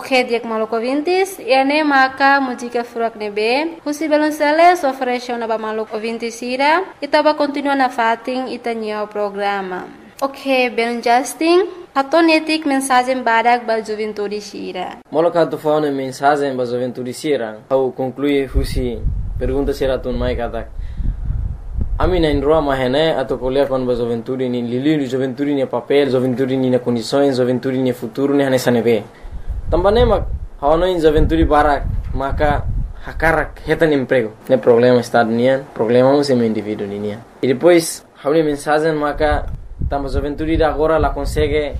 Ok, dia maluco ouvintes, e ane maka música furak nebe, husi belonceles oferece na ba maluco ouvintes ira, itaba continua na fating itanyo programa. Ok, belon Justin, hatonetik mensagem badak ba juventude sira. Moloka tu faune mensagem ba juventude sira, au conclui husi pergunta sira tun mai katak. Ami na indroa mahene atau kuliah kon ba juventude ni lili juventude ni papel, juventude ni na condições, juventude ni futuro ni hanesa nebe. Tambane mak hawano in juventude barak maka hakarak hetan emprego. Ne problema está nian, problema é meu indivíduo nian. E depois hawni mensagem maka tamba juventude da agora la consegue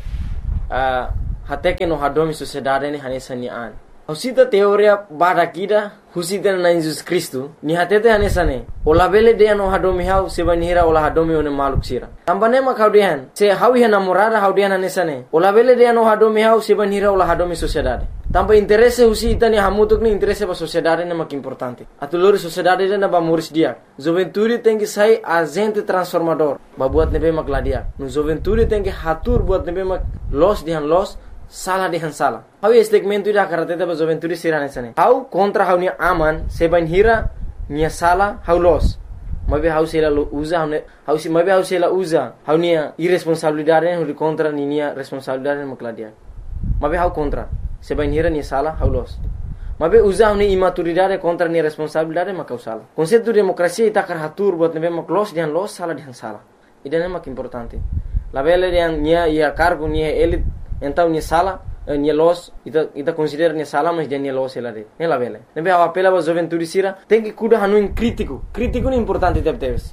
até que no hadomi sociedade ni hanesa ni an. Husita teoria barakida husita na Jesus Cristo ni hatete hanesa ne. Ola bele de no hadomi hau sebanira ola hadomi one maluk sira. Tambane mak hawdihan se hawi namorada hawdihan hanesa ne. Ola bele de no hadomi hau sebanira ola hadomi sociedade. Tamba interesse husita ni hamutuk ni interesse ba sociedade ne mak importante. Atulori sociedade na ba moris dia. Juventude tem que sair agente transformador. Ba buat nebe mak ladia. No juventude tem que hatur buat nebe mak los dihan los salah dihan salah. Hau statement ida karateta ba juventude sirane sane. Hau kontra hau ni aman sebanira ni salah hau los. Mabe hau sela usa hau si mabe hau sela usa hau ni irresponsabilidade hau contra ni responsabilidade mak ladia. Mabe hau contra sebanira ni salah hau los. Mabe usa ni imaturidade contra ni responsabilidade mak salah. Konsepto demokrasia ita karatur buat nebe mak los dihan los salah dihan salah. Ida mak importante. La bele dihan nia ia cargo nia elit então ni sala ni los ita considera ni sala mas dia ni los ela de ela vele nebe a apela ba juventude sira tem que cuidar hanu crítico ni importante teves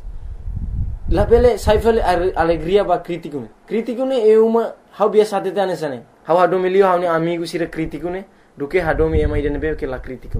la vele saifel alegria ba crítico ne é uma how biasa te anesane how hadomilio how ni amigo sira crítico ne do que hadomi é mais de nebe que la crítico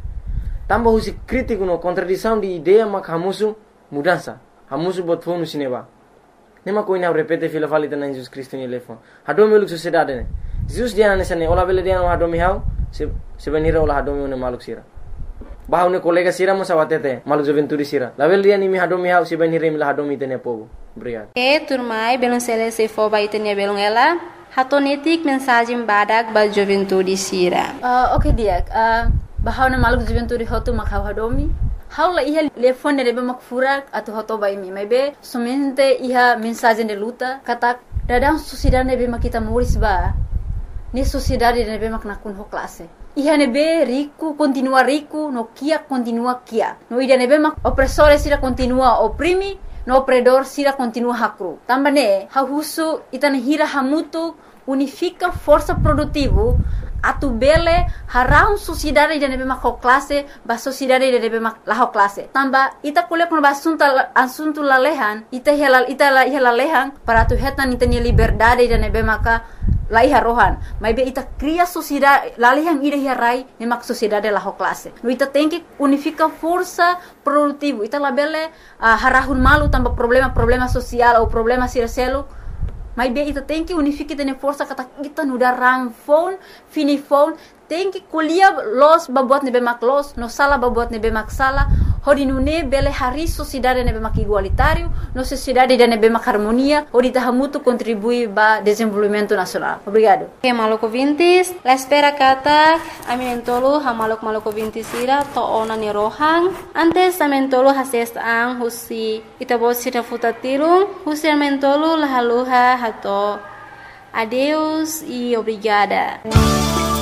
tamba husi crítico no contradição de ideia mak hamusu mudança hamusu bot fonu sineba nema koina repete fila falita na Jesus Cristo ni lefon hadomi luk sociedade ne Jesus dia na sane ola bele dia no hadomi hau se venira ola hadomi ne maluk sira bahau ne kolega sira mo sawatete maluk juventude sira la bele dia ni mi hadomi hau se venira mi la hadomi tene pogo obrigado turmai belon sele se fo ba itenia belon ela hatonetik mensagem badak ba juventude sira. Ok dia bahau na maluk juventude hotu makau hadomi haula iha telefone rebe mak furak atau hoto bai mi maybe somente iha mensagem de luta kata dadang sociedade nebe mak kita muris ba ni sociedade nebe mak nakun ho classe iha nebe rico continua rico no kia continua kia no ida nebe mak opressore sira continua oprimi no opredor sira continua hakru tambane hahusu itane hira hamutu unifica força produtivo atu bele harau sociedade de nebe mak classe ba sociedade de nebe mak la classe tamba ita kuliah kon asunto lalehan ita lalehan para tu hetan ita ni liberdade de nebe maka lai harohan mai be ita cria sociedade lalehan ida hirai ne mak sociedade la classe no ita tem que unifica força produtivo ita labele harahun malu tamba problema social ou problema siraselo mas bem, ita tem que unificar a força que kita no dar phone, fini phone, tem que colher los babuat nebe mak los, no sala babuat nebe mak sala, hodi nune bele hari sociedade nebe mak igualitário, no sociedade de nebe mak harmonia, hodi tahamutu contribui ba desenvolvimento nacional. Obrigado. Maluk ouvintes, la espera kata aminentolo ha maluk ouvintes ira to ona ni rohang, antes amentolo hases ang husi itabo sira futatirung, husi amentolo lahaluha hato. Adeus e obrigada.